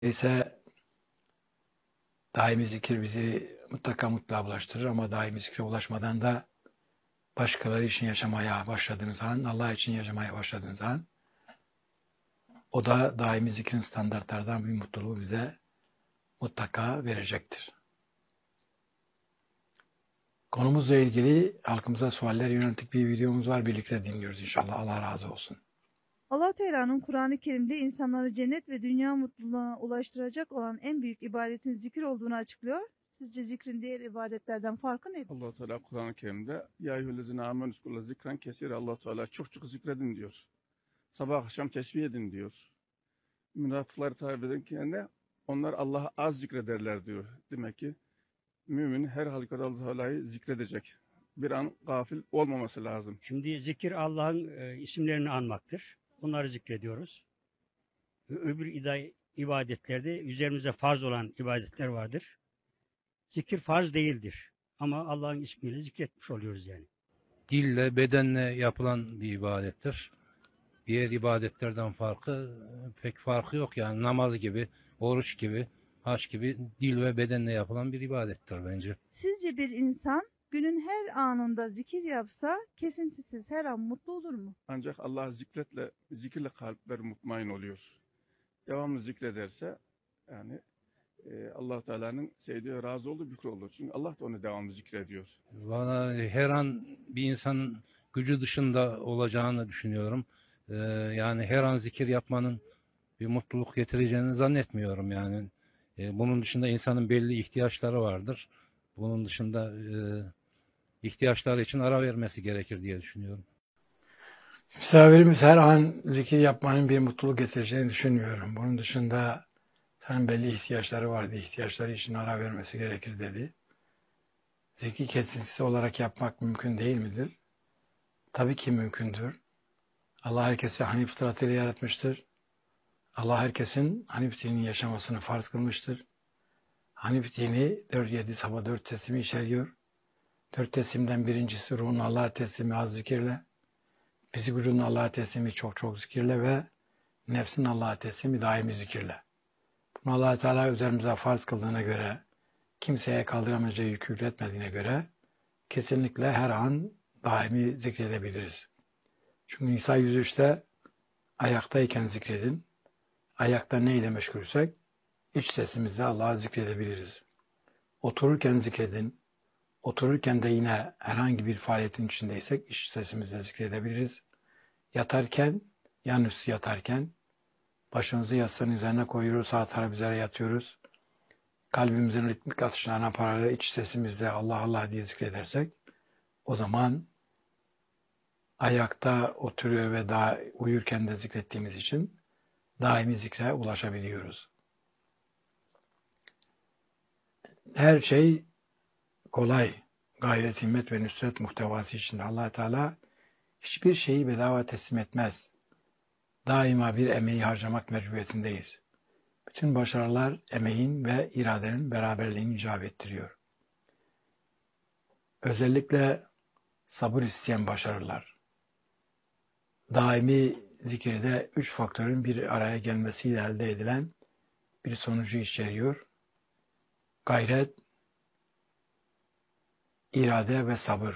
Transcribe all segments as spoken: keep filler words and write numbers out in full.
ise daimi zikir bizi mutlaka mutlaka bulaştırır ama daimi zikre ulaşmadan da başkaları için yaşamaya başladığınız an, Allah için yaşamaya başladığınız an o da daimi zikrin standartlardan bir mutluluğu bize mutlaka verecektir. Konumuzla ilgili halkımıza sualler yönelik bir videomuz var. Birlikte dinliyoruz inşallah. Allah razı olsun. Allah Teala'nın Kur'an-ı Kerim'de insanları cennet ve dünya mutluluğuna ulaştıracak olan en büyük ibadetin zikir olduğunu açıklıyor. Sizce zikrin diğer ibadetlerden farkı nedir? Allah Teala Kur'an-ı Kerim'de ya eyyühellezine amenü zkurla zikran kesir. Allah Teala çok çok zikredin diyor. Sabah akşam tesbih edin diyor. Münafıkları tabir ederken onlar Allah'ı az zikrederler diyor. Demek ki mümin her halükarda Allah Teala'yı zikredecek. Bir an gafil olmaması lazım. Şimdi zikir Allah'ın e, isimlerini anmaktır. Bunları zikrediyoruz. Ö- Öbür ida- ibadetlerde üzerimize farz olan ibadetler vardır. Zikir farz değildir. Ama Allah'ın ismiyle zikretmiş oluyoruz yani. Dille, bedenle yapılan bir ibadettir. Diğer ibadetlerden farkı e, pek farkı yok yani namaz gibi, oruç gibi, hac gibi dil ve bedenle yapılan bir ibadettir bence. Sizce bir insan günün her anında zikir yapsa kesintisiz her an mutlu olur mu? Ancak Allah zikretle, zikirle kalpler mutmain oluyor. Devamlı zikrederse yani e, Allah Teala'nın sevdiği, razı olduğu bir kul olur. Çünkü Allah da onu devamlı zikrediyor. Bana her an bir insanın gücü dışında olacağını düşünüyorum. Ee, yani her an zikir yapmanın bir mutluluk getireceğini zannetmiyorum yani. Ee, bunun dışında insanın belli ihtiyaçları vardır. Bunun dışında e, ihtiyaçları için ara vermesi gerekir diye düşünüyorum. Misafirimiz her an zikir yapmanın bir mutluluk getireceğini düşünmüyorum. Bunun dışında senin belli ihtiyaçları vardı. İhtiyaçları için ara vermesi gerekir dedi. Zikir kesintisi olarak yapmak mümkün değil midir? Tabii ki mümkündür. Allah herkesi hanif fıtratıyla yaratmıştır. Allah herkesin hanif dinini yaşamasını farz kılmıştır. Hanif dini dört yedi sabah dört teslimi içeriyor. Dört teslimden birincisi ruhun Allah'a teslimi az zikirle, fizik vücudun Allah'a teslimi çok çok zikirle ve nefsin Allah'a teslimi daimi zikirle. Bunu Allah Teala üzerimize farz kıldığına göre, kimseye kaldıramayacağı yükü yükletmediğine göre kesinlikle her an daimi zikredebiliriz. Çünkü Nisa yüz üçte ayaktayken zikredin, ayakta neyle meşgulsek iç sesimizle Allah'ı zikredebiliriz. Otururken zikredin, otururken de yine herhangi bir faaliyetin içindeysek iç sesimizle zikredebiliriz. Yatarken, yanüstü yatarken başımızı yastığın üzerine koyuyoruz, sağ taraf üzere yatıyoruz. Kalbimizin ritmik atışlarına paralel iç sesimizle Allah Allah diye zikredersek o zaman ayakta oturuyor ve daha uyurken de zikrettiğimiz için daimi zikre ulaşabiliyoruz. Her şey kolay, gayret, himmet ve nüsret muhtevası içinde Allah Teala hiçbir şeyi bedava teslim etmez. Daima bir emeği harcamak mecburiyetindeyiz. Bütün başarılar emeğin ve iradenin beraberliğini icap ettiriyor. Özellikle sabır isteyen başarılar. Daimi zikirde üç faktörün bir araya gelmesiyle elde edilen bir sonucu içeriyor. Gayret, irade ve sabır.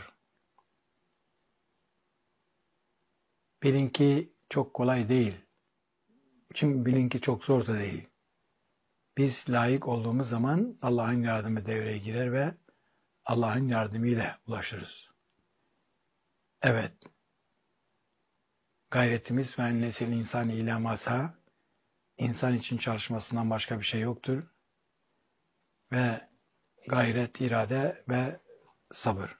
Bilin ki çok kolay değil. Çünkü bilin ki çok zor da değil. Biz layık olduğumuz zaman Allah'ın yardımı devreye girer ve Allah'ın yardımıyla ulaşırız. Evet. Gayretimiz ve nesil insan ila masa, insan için çalışmasından başka bir şey yoktur. Ve gayret, irade ve sabır.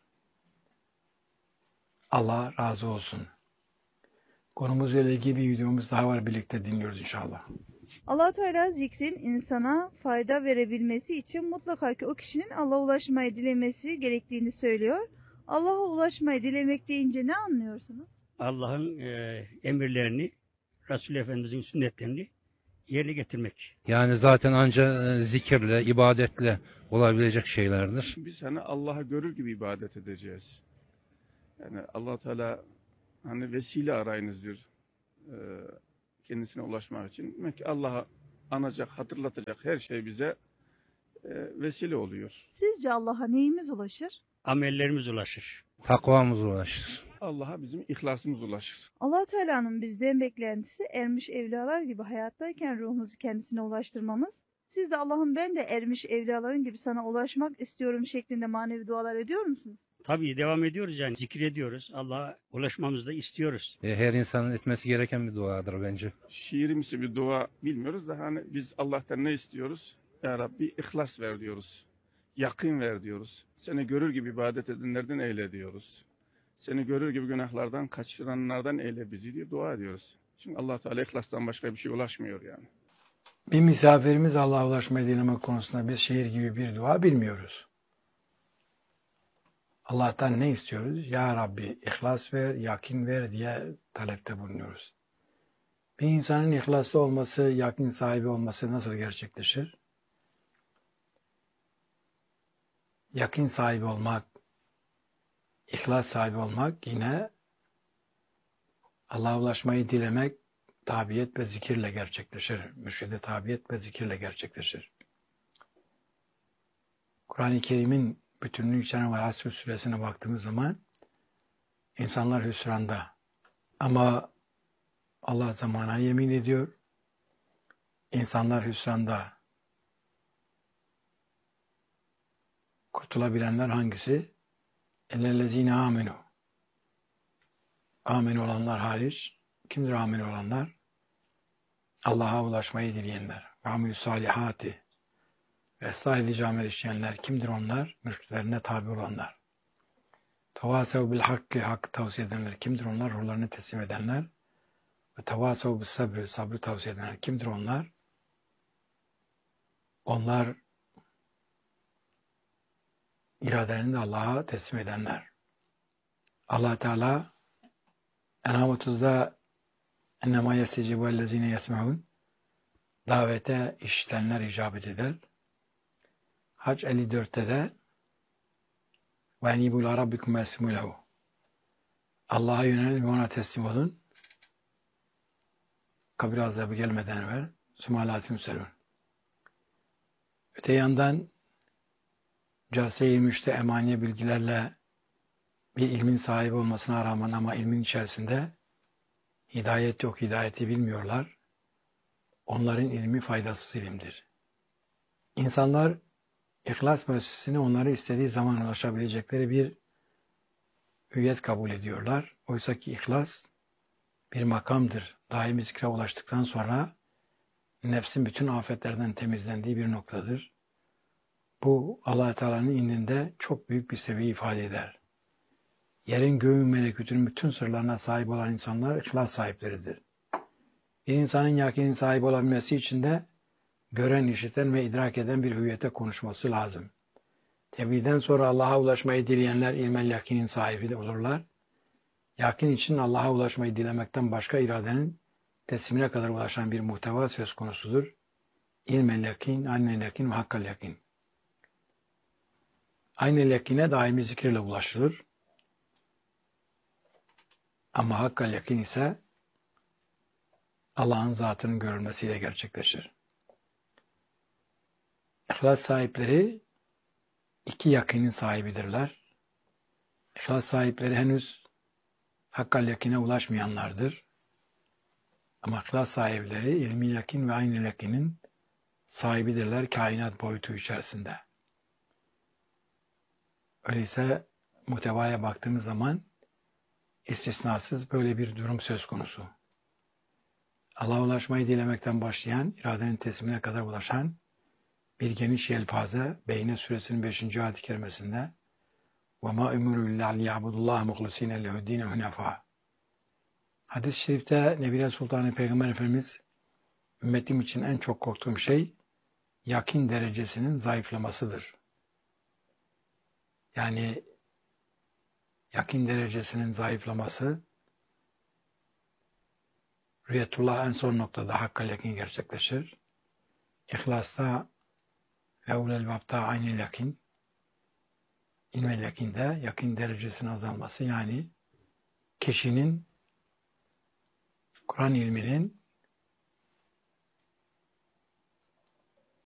Allah razı olsun. Konumuzla ilgili bir videomuz daha var. Birlikte dinliyoruz inşallah. Allah Teala zikrin insana fayda verebilmesi için mutlaka ki o kişinin Allah'a ulaşmayı dilemesi gerektiğini söylüyor. Allah'a ulaşmayı dilemek deyince ne anlıyorsunuz? Allah'ın e, emirlerini, Resul Efendimiz'in sünnetlerini yerine getirmek. Yani zaten ancak e, zikirle, ibadetle olabilecek şeylerdir. Biz hani Allah'ı görür gibi ibadet edeceğiz. Yani Allah Teala hani vesile arayınız diyor. Ee, kendisine ulaşmak için. Demek ki Allah'a anacak, hatırlatacak her şey bize e, vesile oluyor. Sizce Allah'a neyimiz ulaşır? Amellerimiz ulaşır. Takvamız ulaşır. Allah'a bizim ihlasımız ulaşır. Allah Teala'nın bizden beklentisi ermiş evliyalar gibi hayattayken ruhumuzu kendisine ulaştırmamız. Siz de Allah'ım ben de ermiş evliyaların gibi sana ulaşmak istiyorum şeklinde manevi dualar ediyor musunuz? Tabii devam ediyoruz yani zikrediyoruz. Allah'a ulaşmamızı da istiyoruz. E, her insanın etmesi gereken bir duadır bence. Şiirimsi bir dua bilmiyoruz da hani biz Allah'tan ne istiyoruz? Ya Rabbi ihlas ver diyoruz. Yakın ver diyoruz. Seni görür gibi ibadet edenlerden eyle diyoruz. Seni görür gibi günahlardan kaçıranlardan eyle bizi diye dua ediyoruz. Çünkü Allah Teala ihlastan başka bir şey ulaşmıyor yani. Bir misafirimiz Allah'a ulaşmayı dilemek konusunda biz şiir gibi bir dua bilmiyoruz. Allah'tan ne istiyoruz? Ya Rabbi ihlas ver, yakin ver diye talepte bulunuyoruz. Bir insanın ihlaslı olması, yakin sahibi olması nasıl gerçekleşir? Yakin sahibi olmak, ihlas sahibi olmak yine Allah'a ulaşmayı dilemek, tabiyet ve zikirle gerçekleşir. Mürşide tabiyet ve zikirle gerçekleşir. Kur'an-ı Kerim'in bütünlüğü içeren ve Asr suresine baktığımız zaman insanlar hüsranda. Ama Allah zamana yemin ediyor. İnsanlar hüsranda. Kurtulabilenler hangisi? Ellezine amenu. Amin olanlar hariç. Kimdir amin olanlar? Allah'a ulaşmayı dileyenler. Ve amilü salihati. Ve ıslah edici amel işleyenler. Kimdir onlar? Mürşitlerine tabi olanlar. Tevasev bil hakkı, hakkı tavsiye edenler. Kimdir onlar? Ruhlarını teslim edenler. Ve tevasev bil sabrı, sabrı tavsiye edenler. Kimdir onlar? Onlar iradelerini de Allah'a teslim edenler. Allah Teala En'am otuzda ennemâ yestecibu ellezîne yesme'ûn davete işitenler icabet eder. Hac elli dörtte de ve enîbû ilâ rabbikum ve eslimû lehu. Allah'a yönelin ve ona teslim olun. Kabir azabı gelmeden evvel sümâlâtim selûn. Öte yandan Câse yirmi üçte emaniye bilgilerle bir ilmin sahibi olmasına rağmen ama ilmin içerisinde hidayet yok, hidayeti bilmiyorlar. Onların ilmi faydasız ilimdir. İnsanlar İhlas müessesesine onları istediği zaman ulaşabilecekleri bir hüviyet kabul ediyorlar. Oysa ki ihlas bir makamdır. Daimi zikre ulaştıktan sonra nefsin bütün afetlerden temizlendiği bir noktadır. Bu Allah Teala'nın indinde çok büyük bir seviye ifade eder. Yerin göğün melekutun bütün sırlarına sahip olan insanlar ihlas sahipleridir. Bir insanın yakinin sahibi olabilmesi için de gören, işiten ve idrak eden bir hüviyete konuşması lazım. Tebliğden sonra Allah'a ulaşmayı dileyenler ilmel yakinin sahibi de olurlar. Yakin için Allah'a ulaşmayı dilemekten başka iradenin teslimine kadar ulaşan bir muhteva söz konusudur. İlmel yakin, aynel yakin ve hakkal yakin. Aynel yakine daimi zikirle ulaşılır. Ama hakkal yakin ise Allah'ın zatının görülmesiyle gerçekleşir. İhlas sahipleri iki yakinin sahibidirler. İhlas sahipleri henüz hakkal yakine ulaşmayanlardır. Ama ihlas sahipleri ilmi yakin ve aynı yakinin sahibidirler kainat boyutu içerisinde. Öyleyse muhtevaya baktığımız zaman istisnasız böyle bir durum söz konusu. Allah'a ulaşmayı dilemekten başlayan, iradenin teslimine kadar ulaşan bir geniş yelpaze Beyne suresinin beşinci ayet-i kerimesinde وَمَا اُمُرُوا اِلَّا لِيَعْبُدُ اللّٰهَ مُخْلُس۪ينَ لَهُ الدِّينَ هُنَفَاءَ. Hadis-i şerifte Nebiler Sultanı Peygamber Efendimiz ümmetim için en çok korktuğum şey yakin derecesinin zayıflamasıdır. Yani yakin derecesinin zayıflaması rüyetullah en son noktada hakkal yakin gerçekleşir. İhlasta ve ulel vabta aynı yakin, ilmel yakinde yakin derecesinin azalması yani kişinin Kur'an ilminin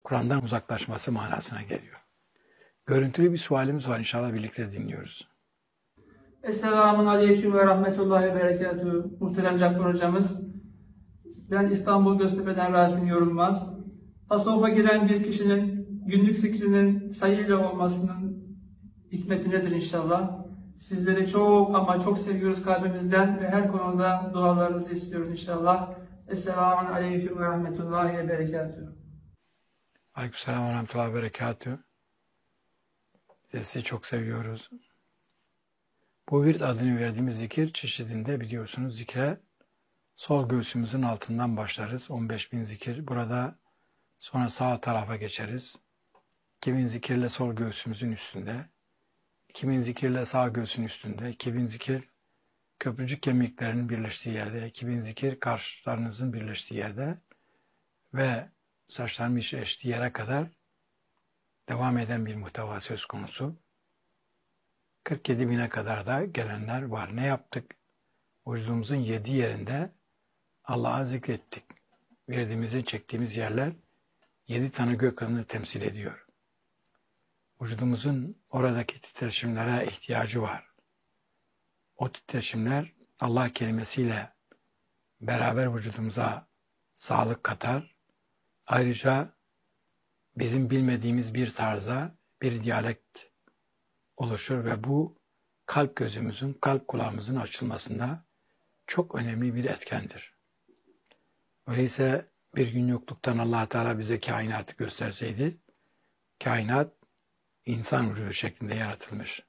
Kur'an'dan uzaklaşması manasına geliyor. Görüntülü bir sualimiz var. İnşallah birlikte dinliyoruz. Esselamun Aleyküm ve Rahmetullahi ve Berekatuhu. Muhterem Cabbar hocamız. Ben İstanbul Göztepe'den Rasim Yorulmaz. Tasavvufa giren bir kişinin günlük zikrinin sayıyla olmasının hikmeti nedir inşallah? Sizleri çok ama çok seviyoruz kalbimizden ve her konuda dualarınızı istiyoruz inşallah. Esselamun Aleyküm ve Rahmetullahi ve Berekatuhu. Aleykümselam ve Rahmetullahi ve Berekatuhu. Sizi çok seviyoruz. Bu virt adını verdiğimiz zikir çeşidinde biliyorsunuz zikre sol göğsümüzün altından başlarız. on beş bin zikir. Burada sonra sağ tarafa geçeriz. iki bin zikirle sol göğsümüzün üstünde. iki bin zikirle sağ göğsün üstünde. iki bin zikir köprücük kemiklerinin birleştiği yerde. iki bin zikir karşılarınızın birleştiği yerde. Ve saçların birleştiği yere kadar devam eden bir muhteva söz konusu. kırk yedi bine kadar da gelenler var. Ne yaptık? Vücudumuzun yedi yerinde Allah'a zikrettik. Verdiğimizin çektiğimiz yerler yedi tane gök adını temsil ediyor. Vücudumuzun oradaki titreşimlere ihtiyacı var. O titreşimler Allah kelimesiyle beraber vücudumuza sağlık katar. Ayrıca bizim bilmediğimiz bir tarza bir diyalekt oluşur ve bu kalp gözümüzün, kalp kulağımızın açılmasında çok önemli bir etkendir. Öyleyse bir gün yokluktan Allah Teala bize kainatı gösterseydi, kainat insan vücudu şeklinde yaratılmış.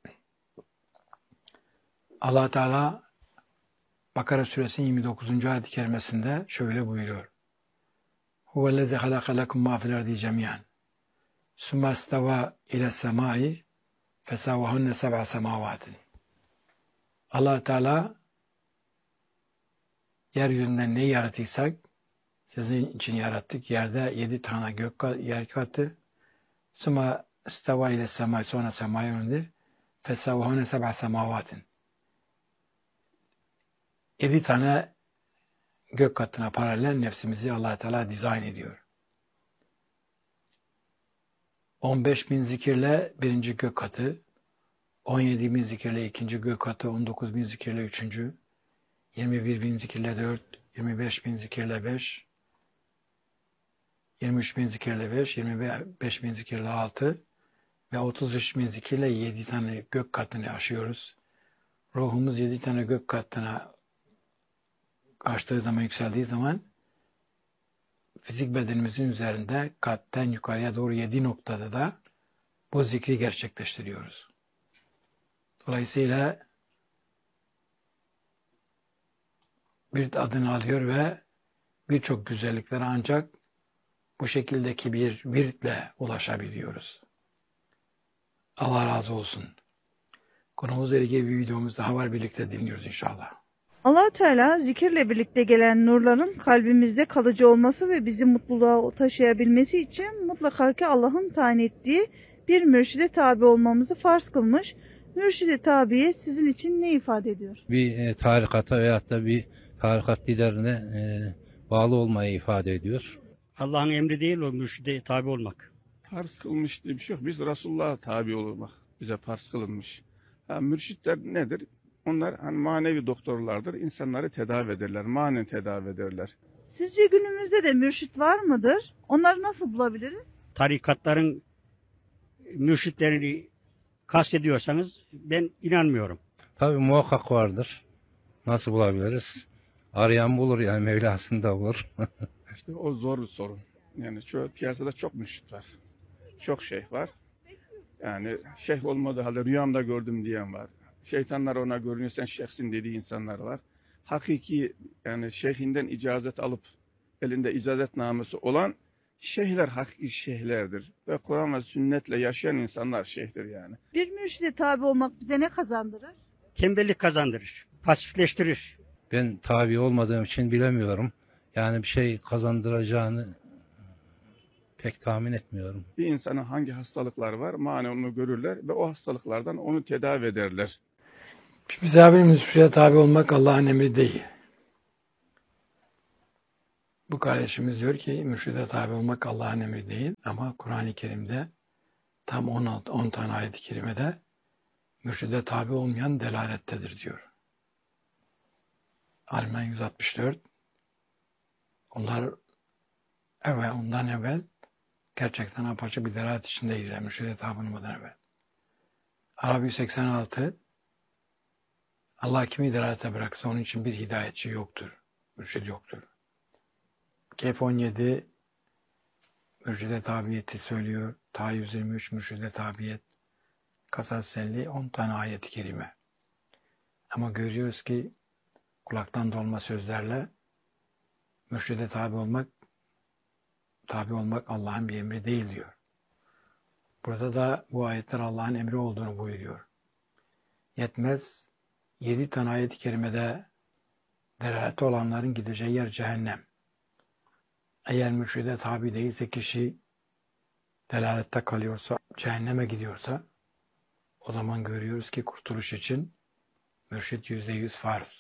Allah Teala Bakara suresinin yirmi dokuzuncu ayet-i kerimesinde şöyle buyuruyor. Huvellezî halaka lekum mâ fil ardi cemî'an. Sümme istevâ ile semâi fesavvahunne seb'a semâvâtin. Allah Teala yeryüzünden neyi yarattıysak sizin için yarattık. Yerde yedi tane gök yer kattı. Sümme istevâ ile semâi sonra semâya yönendi. Fesavvahunne seb'a semâvâtin. Yedi tane gök katına paralel nefsimizi Allah Teala dizayn ediyor. on beş bin zikirle birinci gök katı, on yedi bin zikirle ikinci gök katı, on dokuz bin zikirle üçüncü, yirmi bir bin zikirle dört, yirmi beş bin zikirle beş, yirmi üç bin zikirle beş, yirmi beş bin zikirle altı ve otuz üç bin zikirle yedi tane gök katını aşıyoruz. Ruhumuz yedi tane gök katına açtığı zaman, yükseldiği zaman fizik bedenimizin üzerinde kalpten yukarıya doğru yedi noktada da bu zikri gerçekleştiriyoruz. Dolayısıyla bir adını alıyor ve birçok güzelliklere ancak bu şekildeki bir virtle ulaşabiliyoruz. Allah razı olsun. Konumuzla ilgili bir videomuz daha var, birlikte dinliyoruz inşallah. Allah Teala zikirle birlikte gelen nurların kalbimizde kalıcı olması ve bizi mutluluğa taşıyabilmesi için mutlaka ki Allah'ın tayin ettiği bir mürşide tabi olmamızı farz kılmış. Mürşide tabiyet sizin için ne ifade ediyor? Bir e, tarikata veyahut da bir tarikat liderine e, bağlı olmayı ifade ediyor. Allah'ın emri değil o mürşide tabi olmak. Farz kılmış diye bir şey yok. Biz Resulullah'a tabi olmak bize farz kılınmış. Ha, mürşitler nedir? Onlar hani manevi doktorlardır. İnsanları tedavi ederler. Manen tedavi ederler. Sizce günümüzde de mürşit var mıdır? Onları nasıl bulabiliriz? Tarikatların mürşitlerini kastediyorsanız ben inanmıyorum. Tabii muhakkak vardır. Nasıl bulabiliriz? Arayan bulur yani, Mevlasını da bulur. İşte o zor bir sorun. Yani şu piyasada çok mürşit var. Çok şeyh var. Yani şeyh olmadığı halde rüyamda gördüm diyen var. Şeytanlar ona görünüyor, sen şeyhsin dediği insanlar var. Hakiki yani şeyhinden icazet alıp elinde icazetnamesi olan şeyhler hakiki şeyhlerdir. Ve Kur'an ve sünnetle yaşayan insanlar şeyhtir yani. Bir mürşide tabi olmak bize ne kazandırır? Tembellik kazandırır, pasifleştirir. Ben tabi olmadığım için bilemiyorum. Yani bir şey kazandıracağını pek tahmin etmiyorum. Bir insanın hangi hastalıkları var, manen onu görürler ve o hastalıklardan onu tedavi ederler. Misafirimiz mürşide tabi olmak Allah'ın emri değil. Bu kardeşimiz diyor ki mürşide tabi olmak Allah'ın emri değil ama Kur'an-ı Kerim'de tam on tane ayet-i kerimede mürşide tabi olmayan delalettedir diyor. Al-İmran yüz altmış dört. Onlar evvel, ondan evvel gerçekten apaçık bir delalet içindeydiler mürşide tabi olmadan evvel. Arap yüz seksen altı. Allah kimi delalete bıraksa onun için bir hidayetçi yoktur. Mürşid yoktur. Kehf on yedi mürşide tabiyeti söylüyor. Ta yüz yirmi üç mürşide tabiyet. Kasas elli on tane ayet-i kerime. Ama görüyoruz ki kulaktan dolma sözlerle mürşide tabi olmak tabi olmak Allah'ın bir emri değil diyor. Burada da bu ayetler Allah'ın emri olduğunu buyuruyor. Yetmez yedi tane ayet-i kerimede delaleti olanların gideceği yer cehennem. Eğer mürşide tabi değilse kişi delalette kalıyorsa, cehenneme gidiyorsa o zaman görüyoruz ki kurtuluş için mürşid yüzde yüz farz.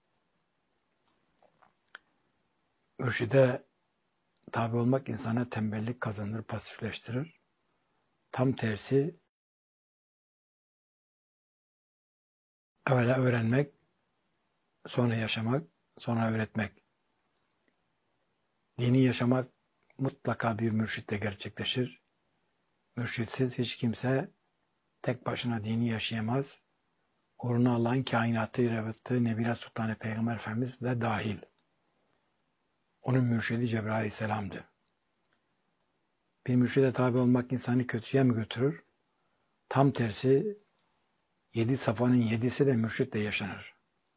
Mürşide tabi olmak insana tembellik kazandırır, pasifleştirir. Tam tersi evvela öğrenmek, sonra yaşamak, sonra öğretmek. Dini yaşamak mutlaka bir mürşitle gerçekleşir. Mürşitsiz hiç kimse tek başına dini yaşayamaz. Uğruna Allah'ın kainatı yarattığı Nebiler Sultanı Peygamber Efendimiz de dahil. Onun mürşidi Cebrail Aleyhisselam'dı. Bir mürşide tabi olmak insanı kötüye mi götürür? Tam tersi yedi safanın yedisi de mürşitle yaşanır.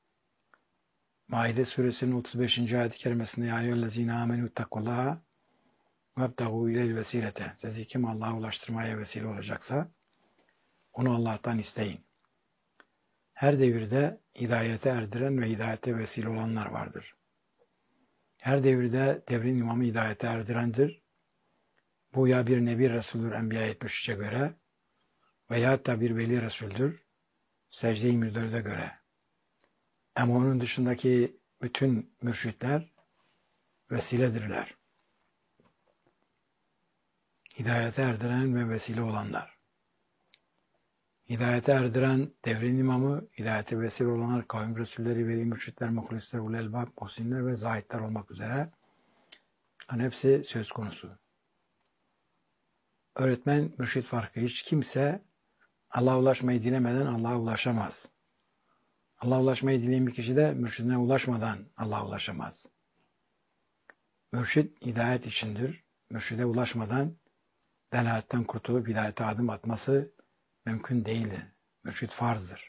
Maide suresinin otuz beşinci ayet-i kerimesinde ya eyyühellezine amenü takullaha vebtagû ileyl vesilete. Sizi kim Allah'a ulaştırmaya vesile olacaksa onu Allah'tan isteyin. Her devirde hidayete erdiren ve hidayete vesile olanlar vardır. Her devirde devrin imamı hidayete erdirendir. Bu ya bir Nebi Resul'dür Enbiya yetmiş üçe göre veya da bir Veli Resul'dür Secde-i yirmi dörde göre. Ama onun dışındaki bütün mürşitler vesiledirler. Hidayete erdiren ve vesile olanlar. Hidayete erdiren devrin imamı, hidayete vesile olanlar kavim resulleri, veli mürşitler, muhlisler, ulul elbab, muhsinler ve zahitler olmak üzere. Yani hepsi söz konusu. Öğretmen, mürşit farkı. Hiç kimse Allah'a ulaşmayı dilemeden Allah'a ulaşamaz. Allah'a ulaşmayı dileyen bir kişi de mürşidine ulaşmadan Allah'a ulaşamaz. Mürşid hidayet içindir. Mürşide ulaşmadan delaletten kurtulup hidayete adım atması mümkün değildir. Mürşid farzdır.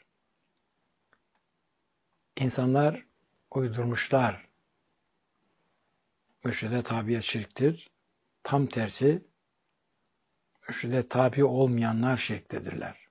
İnsanlar uydurmuşlar. Mürşide tabiyet şirktir. Tam tersi mürşide tabi olmayanlar şirktedirler.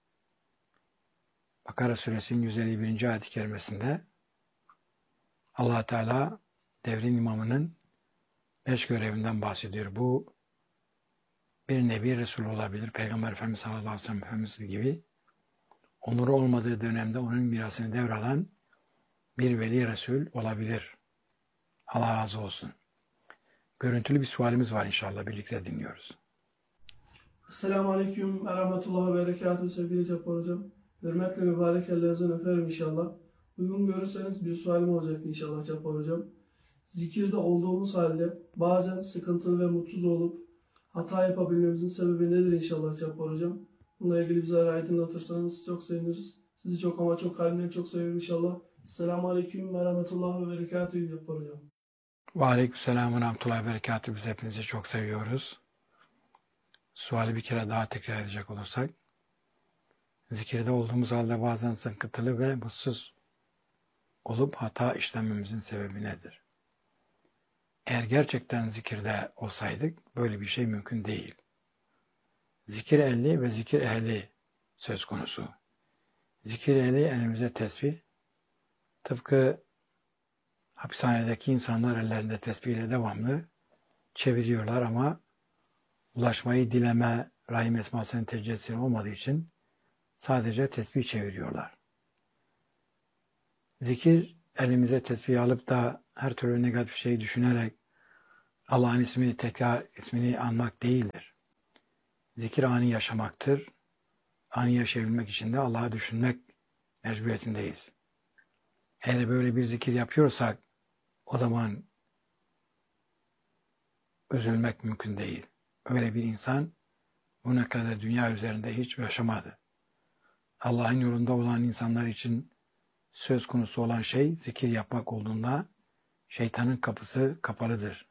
Bakara suresinin yüz elli birinci ayet-i kerimesinde Allah Teala devrin imamının beş görevinden bahsediyor. Bu bir Nebi Resul olabilir. Peygamber Efendimiz sallallahu aleyhi ve sellem Efendimiz gibi onuru olmadığı dönemde onun mirasını devralan bir Veli Resul olabilir. Allah razı olsun. Görüntülü bir sualimiz var inşallah. Birlikte dinliyoruz. Esselamu Aleyküm ve Rahmetullahi ve Berekatuhu sevgili Cabbar Hocam. Hürmetle mübarek ellerinizden öperim inşallah. Uygun görürseniz bir sualim olacaktı inşallah Cabbar Hocam. Zikirde olduğumuz halde bazen sıkıntılı ve mutsuz olup hata yapabilmemizin sebebi nedir inşallah Cabbar Hocam? Bununla ilgili bize aydınlatırsanız çok seviniriz. Sizi çok ama çok kalbimden çok seviyorum inşallah. Esselamu Aleyküm ve Rahmetullahi ve Berekatuhu Cabbar Hocam. Ve Aleykümselam ve Rahmetullahi ve Berekatuhu. Biz hepinizi çok seviyoruz. Suali bir kere daha tekrar edecek olursak. Zikirde olduğumuz halde bazen sıkıntılı ve mutsuz olup hata işlememizin sebebi nedir? Eğer gerçekten zikirde olsaydık böyle bir şey mümkün değil. Zikir ehli ve zikir ehli söz konusu. Zikir ehli elimize tesbih. Tıpkı hapishanedeki insanlar ellerinde tesbihle devamlı çeviriyorlar ama ulaşmayı dileme, Rahim Esması'nın tecellisi olmadığı için sadece tesbih çeviriyorlar. Zikir elimize tesbih alıp da her türlü negatif şeyi düşünerek Allah'ın ismini tekrar ismini anmak değildir. Zikir anı yaşamaktır. Anı yaşayabilmek için de Allah'ı düşünmek mecburiyetindeyiz. Eğer böyle bir zikir yapıyorsak o zaman üzülmek mümkün değil. Öyle bir insan bugüne kadar dünya üzerinde hiç yaşamadı. Allah'ın yolunda olan insanlar için söz konusu olan şey zikir yapmak olduğunda şeytanın kapısı kapalıdır.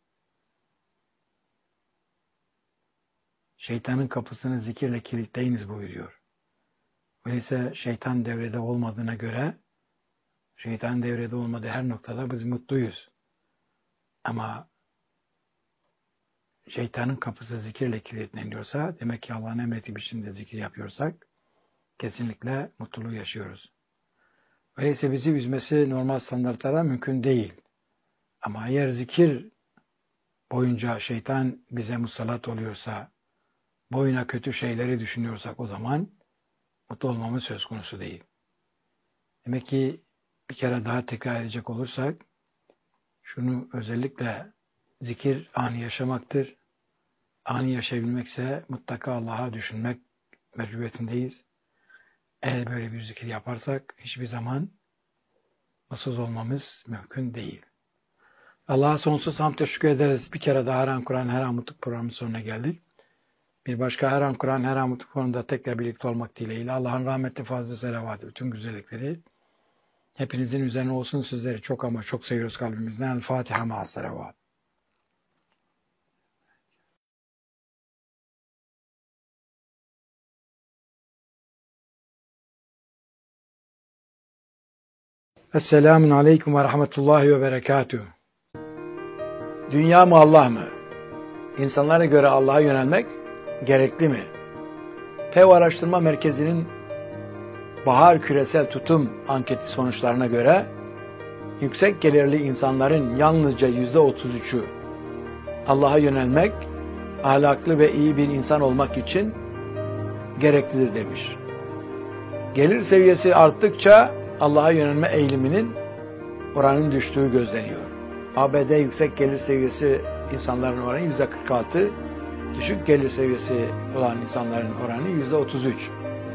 Şeytanın kapısını zikirle kilitleyiniz buyuruyor. Öyleyse şeytan devrede olmadığına göre şeytan devrede olmadığı her noktada biz mutluyuz. Ama şeytanın kapısı zikirle kilitleniyorsa demek ki Allah'ın emrettiği biçimde zikir yapıyorsak kesinlikle mutluluğu yaşıyoruz. Öyleyse bizi üzmesi normal standartlara mümkün değil. Ama eğer zikir boyunca şeytan bize musallat oluyorsa, boyuna kötü şeyleri düşünüyorsak o zaman mutlu olmamız söz konusu değil. Demek ki bir kere daha tekrar edecek olursak, şunu özellikle zikir anı yaşamaktır. Anı yaşayabilmekse mutlaka Allah'a düşünmek mecburiyetindeyiz. Eğer böyle bir zikir yaparsak hiçbir zaman mutsuz olmamız mümkün değil. Allah'a sonsuz hamd teşekkür ederiz. Bir kere daha Her An Kur'an Her An Mutluluk programının sonuna geldik. Bir başka Her An Kur'an Her An Mutluluk programında tekrar birlikte olmak dileğiyle Allah'ın rahmetli fazla selavatı, bütün güzellikleri hepinizin üzerine olsun. Sizleri çok ama çok seviyoruz kalbimizden. El Fatiha ma'as selavat. Esselamun Aleyküm ve Rahmetullahi ve Berekatuhu. Dünya mı Allah mı? İnsanlara göre Allah'a yönelmek gerekli mi? Pew Araştırma Merkezi'nin Bahar Küresel Tutum Anketi sonuçlarına göre yüksek gelirli insanların yalnızca yüzde otuz üçü Allah'a yönelmek, ahlaklı ve iyi bir insan olmak için gereklidir demiş. Gelir seviyesi arttıkça Allah'a yönelme eğiliminin oranının düştüğü gözleniyor. A B D yüksek gelir seviyesi insanların oranı yüzde kırk altı, düşük gelir seviyesi olan insanların oranı yüzde otuz üç.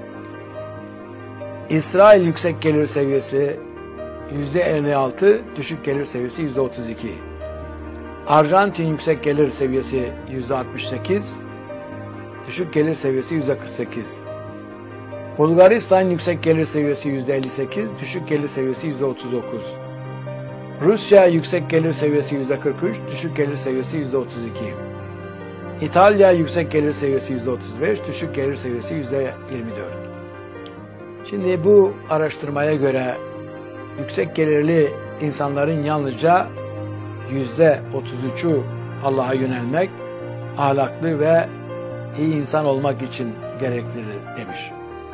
İsrail yüksek gelir seviyesi yüzde elli altı, düşük gelir seviyesi yüzde otuz iki. Arjantin yüksek gelir seviyesi yüzde altmış sekiz, düşük gelir seviyesi yüzde kırk sekiz. Bulgaristan yüksek gelir seviyesi yüzde elli sekiz, düşük gelir seviyesi yüzde otuz dokuz. Rusya yüksek gelir seviyesi yüzde kırk üç, düşük gelir seviyesi yüzde otuz iki. İtalya yüksek gelir seviyesi yüzde otuz beş, düşük gelir seviyesi yüzde yirmi dört. Şimdi bu araştırmaya göre yüksek gelirli insanların yalnızca yüzde otuz üçü Allah'a yönelmek, ahlaklı ve iyi insan olmak için gereklidir demiş.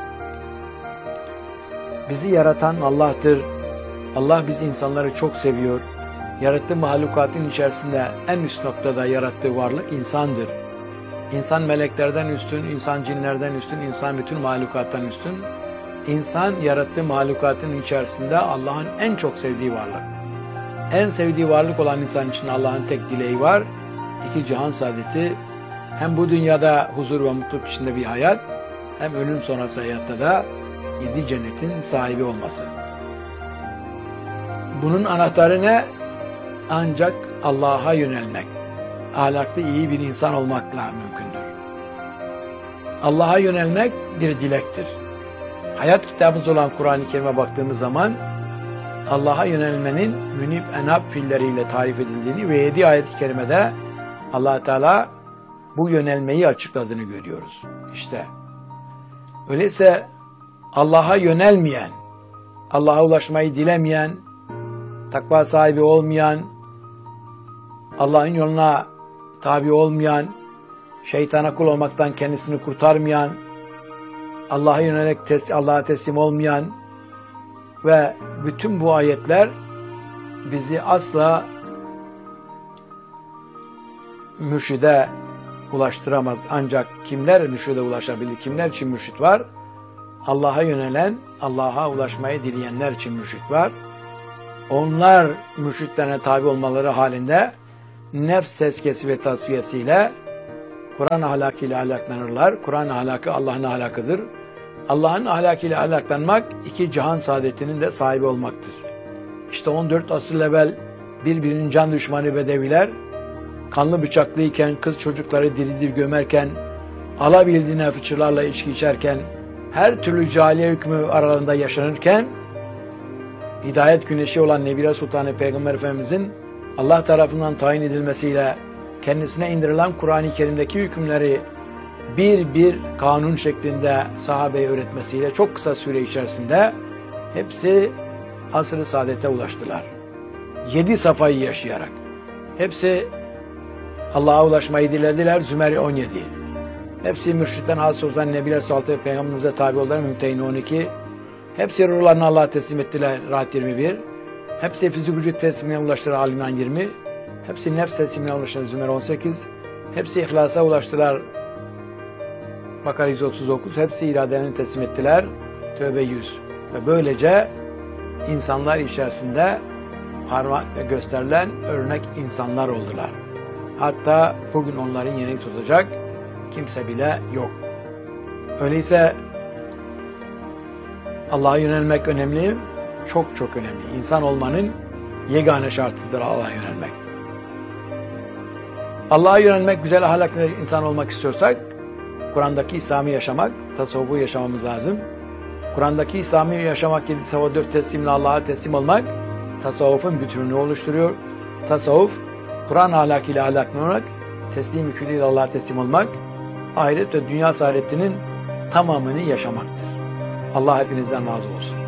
Bizi yaratan Allah'tır. Allah bizi insanları çok seviyor. Yarattığı mahlukatın içerisinde en üst noktada yarattığı varlık insandır. İnsan meleklerden üstün, insan cinlerden üstün, insan bütün mahlukattan üstün. İnsan yarattığı mahlukatın içerisinde Allah'ın en çok sevdiği varlık. En sevdiği varlık olan insan için Allah'ın tek dileği var. İki cihan saadeti, hem bu dünyada huzur ve mutluluk içinde bir hayat, hem ölüm sonrası hayatta da yedi cennetin sahibi olması. Bunun anahtarı ne? Ancak Allah'a yönelmek, ahlaklı iyi bir insan olmakla mümkündür. Allah'a yönelmek bir dilektir. Hayat kitabımız olan Kur'an-ı Kerim'e baktığımız zaman Allah'a yönelmenin münib enab fiilleriyle tarif edildiğini ve yedi ayet-i kerimede Allah Teala bu yönelmeyi açıkladığını görüyoruz. İşte öyleyse Allah'a yönelmeyen, Allah'a ulaşmayı dilemeyen, takva sahibi olmayan, Allah'ın yoluna tabi olmayan, şeytana kul olmaktan kendisini kurtarmayan, Allah'a yönelik tes Allah'a teslim olmayan ve bütün bu ayetler bizi asla mürşide ulaştıramaz. Ancak kimler mürşide ulaşabilir? Kimler için mürşit var? Allah'a yönelen, Allah'a ulaşmayı dileyenler için mürşit var. Onlar mürşitlerine tabi olmaları halinde nefs tezkiyesi ve tasfiyesiyle Kur'an ahlakıyla ahlaklanırlar. Kur'an ahlakı Allah'ın ahlakıdır. Allah'ın ahlakıyla ahlaklanmak iki cihan saadetinin de sahibi olmaktır. İşte on dört asır evvel birbirinin can düşmanı bedeviler kanlı bıçaklıyken, kız çocukları diri diri gömerken, alabildiğine fıçılarla içki içerken, her türlü cahiliye hükmü aralarında yaşanırken, hidayet güneşi olan Nebire Sultanı Peygamber Efendimizin Allah tarafından tayin edilmesiyle kendisine indirilen Kur'an-ı Kerim'deki hükümleri bir bir kanun şeklinde sahabeye öğretmesiyle çok kısa süre içerisinde hepsi asr-ı saadete ulaştılar. Yedi safayı yaşayarak. Hepsi Allah'a ulaşmayı dilediler. Zümer on yedi. Hepsi mürşitten hasıl olan Nebire Sultanı Peygamberimize tabi oldular. Mümtehine on iki. Hepsi ruhlarını Allah'a teslim ettiler. Rahat yirmi bir. Hepsi fizik vücut teslimine ulaştılar. Al-İmran yirmi. Hepsi nefs teslimine ulaştılar. Zümer on sekiz. Hepsi ihlasa ulaştılar. Bakara yüz otuz dokuz. Hepsi iradelerini teslim ettiler. Tövbe yüz. Ve böylece insanlar içerisinde parmakla gösterilen örnek insanlar oldular. Hatta bugün onların yerini tutacak kimse bile yok. Öyleyse Allah'a yönelmek önemli, çok çok önemli. İnsan olmanın yegane şartıdır Allah'a yönelmek. Allah'a yönelmek, güzel ahlaklı insan olmak istiyorsak, Kur'an'daki İslam'ı yaşamak, tasavvufu yaşamamız lazım. Kur'an'daki İslam'ı yaşamak, yedi sefa dört teslimle Allah'a teslim olmak, tasavvufun bütününü oluşturuyor. Tasavvuf, Kur'an ahlakıyla ahlaklanmak, teslim külliyle Allah'a teslim olmak, ahiret ve dünya saadetinin tamamını yaşamaktır. Allah hepinizden razı olsun.